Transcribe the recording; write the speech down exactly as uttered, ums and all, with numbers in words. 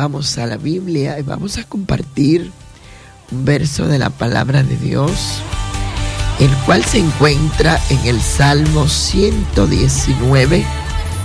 vamos a la Biblia y vamos a compartir un verso de la palabra de Dios, el cual se encuentra en el Salmo ciento diecinueve,